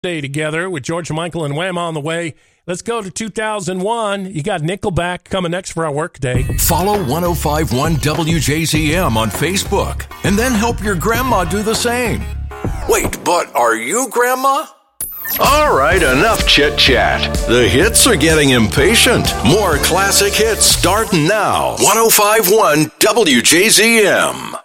Day together with George Michael and Wham on the way. Let's go to 2001. You got Nickelback coming next for our work day. Follow 1051 WJZM on Facebook and then help your grandma do the same. Wait, but are you grandma? All right, enough chit-chat. The hits are getting impatient. More classic hits start now. 1051 WJZM.